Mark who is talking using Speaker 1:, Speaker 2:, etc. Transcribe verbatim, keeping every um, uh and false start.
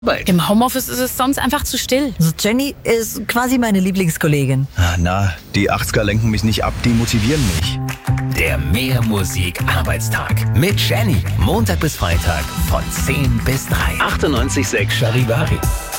Speaker 1: Im Homeoffice ist es sonst einfach zu still.
Speaker 2: Also Jenny ist quasi meine Lieblingskollegin.
Speaker 3: Ah, na, die achtziger lenken mich nicht ab, die motivieren mich.
Speaker 4: Der Mehr-Musik-Arbeitstag mit Jenny. Montag bis Freitag von zehn bis drei. achtundneunzig Komma sechs Charivari.